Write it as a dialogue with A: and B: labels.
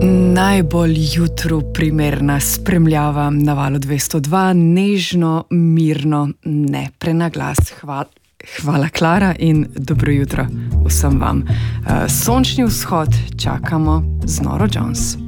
A: Najbolj jutru primerna spremljava na Valu 202, nežno, mirno, ne prenaglas. Hvala, Klara, in dobro jutro vsem vam. Sončni vzhod čakamo z Noro Jones.